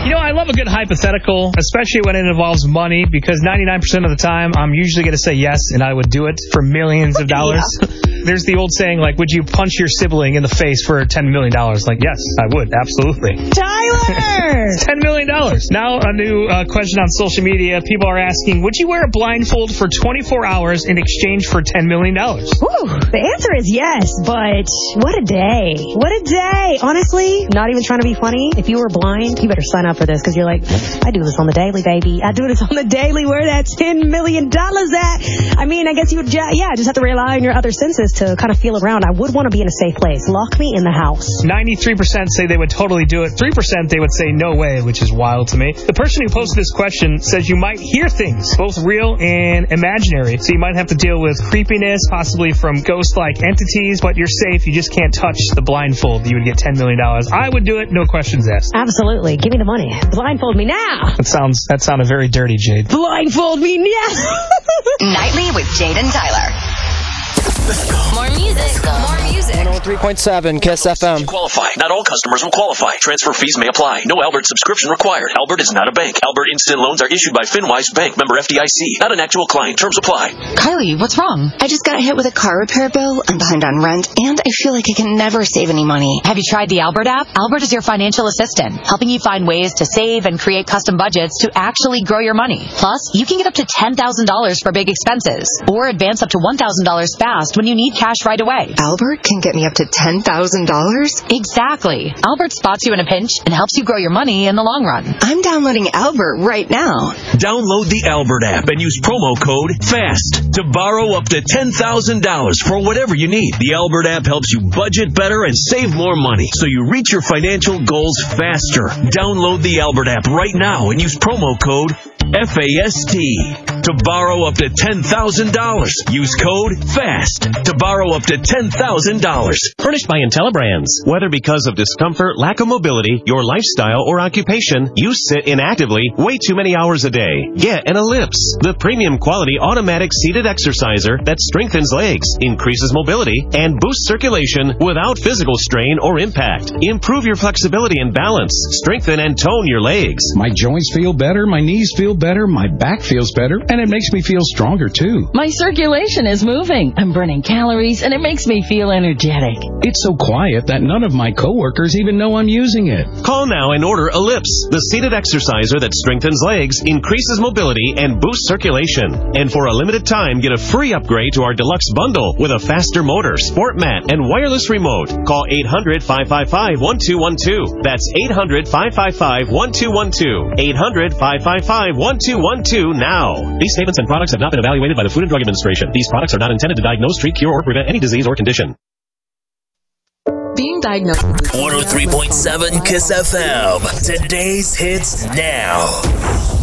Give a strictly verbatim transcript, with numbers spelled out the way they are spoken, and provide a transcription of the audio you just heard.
You know, I love a good hypothetical, especially when it involves money, because ninety-nine percent of the time, I'm usually going to say yes, and I would do it for millions of dollars. Yeah. There's the old saying, like, would you punch your sibling in the face for ten million dollars? Like, yes, I would, absolutely. Tyler! ten million dollars. Now, a new uh, question on social media. People are asking, would you wear a blindfold for twenty-four hours in exchange for ten million dollars? Ooh, the answer is yes, but what a day. What a day. Honestly, not even trying to be funny. If you were blind, you better sign up for this, because you're like, I do this on the daily, baby. I do this on the daily. Where that ten million dollars at? I mean, I guess you would, yeah, just have to rely on your other senses to kind of feel around. I would want to be in a safe place. Lock me in the house. ninety-three percent say they would totally do it. three percent they would say no way, which is wild to me. The person who posted this question says you might hear things, both real and imaginary. So you might have to deal with creepiness, possibly from ghost-like entities, but you're safe. You just can't touch the blindfold. You would get ten million dollars. I would do it, no questions asked. Absolutely. Give me the money. Blindfold me now. That sounds, that sounded very dirty, Jade. Blindfold me now. Nightly with Jade and Tyler. Let's go. More music. Let's go. More music. one oh three point seven KISS F M. Qualify. Not all customers will qualify. Transfer fees may apply. No Albert subscription required. Albert is not a bank. Albert Instant Loans are issued by FinWise Bank, member F D I C. Not an actual client. Terms apply. Kylie, what's wrong? I just got hit with a car repair bill. I'm behind on rent, and I feel like I can never save any money. Have you tried the Albert app? Albert is your financial assistant, helping you find ways to save and create custom budgets to actually grow your money. Plus, you can get up to ten thousand dollars for big expenses, or advance up to one thousand dollars fast when you need cash right away. Albert can get me up to ten thousand dollars? Exactly. Albert spots you in a pinch and helps you grow your money in the long run. I'm downloading Albert right now. Download the Albert app and use promo code FAST to borrow up to ten thousand dollars for whatever you need. The Albert app helps you budget better and save more money, so you reach your financial goals faster. Download the Albert app right now and use promo code FAST to borrow up to ten thousand dollars. Use code FAST to borrow up to ten thousand dollars. Furnished by IntelliBrands. Whether because of discomfort, lack of mobility, your lifestyle, or occupation, you sit inactively way too many hours a day. Get an Ellipse, the premium quality automatic seated exerciser that strengthens legs, increases mobility, and boosts circulation without physical strain or impact. Improve your flexibility and balance. Strengthen and tone your legs. My joints feel better, my knees feel better, my back feels better, and it makes me feel stronger too. My circulation is moving. I'm burning calories, and it makes me feel energetic. It's so quiet that none of my coworkers even know I'm using it. Call now and order Ellipse, the seated exerciser that strengthens legs, increases mobility, and boosts circulation. And for a limited time, get a free upgrade to our deluxe bundle with a faster motor, sport mat, and wireless remote. Call eight hundred, five five five, one two one two. That's eight hundred, five five five, one two one two. eight hundred, five five five, one two one two now. These statements and products have not been evaluated by the Food and Drug Administration. These products are not intended to diagnose, treat, cure, or prevent any disease or condition. Being diagnosed. one oh three point seven KISS F M. Today's hits now.